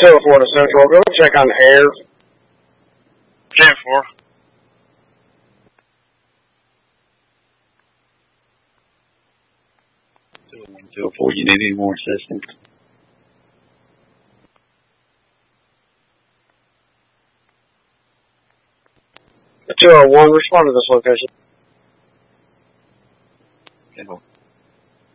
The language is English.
204 to Central. Go check on air. 10-4. 204, you need any more assistance? 201, respond to this location.